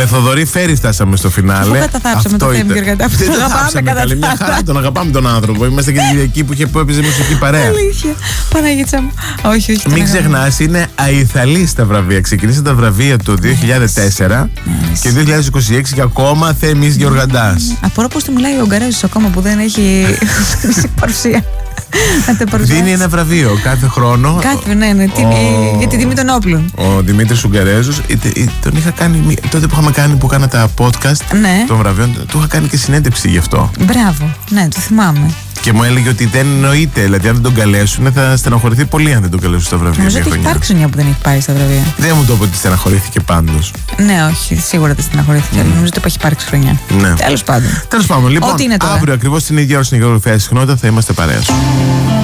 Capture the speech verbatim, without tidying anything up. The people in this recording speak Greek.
Με Θοδωρή Φέρη φτάσαμε στο φινάλε. Πού καταθάψαμε το Θέμη Γεωργαντά? Δεν το θάψαμε καλή. Μια χαρά τον αγαπάμε τον άνθρωπο. Είμαστε και τη Κυριακή που είχε που έπαιζε μουσική παρέα. Αλήθεια. Παναγίτσα μου. Όχι, όχι. Μην ξεχνάς, είναι αϊθαλή στα βραβεία. Ξεκινήσαν τα βραβεία του δύο χιλιάδες τέσσερα και δύο χιλιάδες είκοσι έξι και ακόμα Θέμης Γεωργαντάς. Απορώ πως του μιλάει ο Ουγγαρέζος ακόμα που δεν έχει παρουσία. Δίνει ένα βραβείο κάθε χρόνο. Κάθε, ναι, ναι, την, ο... για την τιμή των όπλων. Ο Δημήτρης Ουγγαρέζος. Τον είχα κάνει τότε που είχαμε κάνει που κάνα τα podcast ναι. των βραβείων. Του είχα κάνει και συνέντευξη γι' αυτό. Μπράβο, ναι, το θυμάμαι. Και μου έλεγε ότι δεν εννοείται. Δηλαδή, αν δεν τον καλέσουν, θα στεναχωρηθεί πολύ αν δεν τον καλέσουν στα βραβεία. Νομίζω ότι έχει υπάρξει μια που δεν έχει πάει στα βραβεία. Δεν μου το είπε ότι στεναχωρήθηκε πάντως. Ναι, όχι, σίγουρα δεν στεναχωρήθηκε. Mm. Νομίζω ότι έχει υπάρξει χρονιά. Ναι. Τέλος πάντων. Τέλος πάντων, λοιπόν, αύριο ακριβώς την ίδια ώρα στην υγειογραφία συχνότητα θα είμαστε παρέα σου.